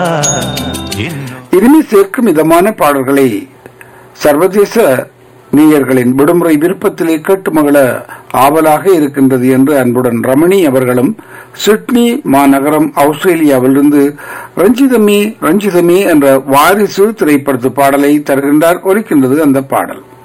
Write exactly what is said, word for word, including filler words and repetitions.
இனிமை சேர்க்கும் இதமான பாடல்களை சர்வதேச நேயர்களின் விடுமுறை விருப்பத்திலே கேட்டு மகள ஆவலாக இருக்கின்றது என்று அன்புடன் ரமணி அவர்களும் சிட்னி மாநகரம் ஆஸ்திரேலியாவிலிருந்து ரஞ்சிதமி ரஞ்சிதமி என்ற வாரிசு திரைப்படத்து பாடலை தருகின்றார். ஒலிக்கின்றது அந்த பாடல்.